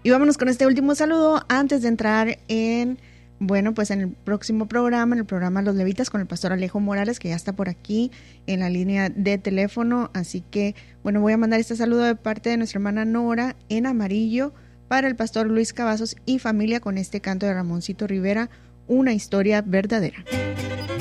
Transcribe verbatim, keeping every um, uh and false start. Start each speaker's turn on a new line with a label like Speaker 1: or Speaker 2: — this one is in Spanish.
Speaker 1: Y vámonos con este último saludo antes de entrar en, bueno, pues en el próximo programa, en el programa Los Levitas con el pastor Alejo Morales, que ya está por aquí en la línea de teléfono. Así que, bueno, voy a mandar este saludo de parte de nuestra hermana Nora en amarillo para el pastor Luis Cavazos y familia con este canto de Ramoncito Rivera, Una historia verdadera.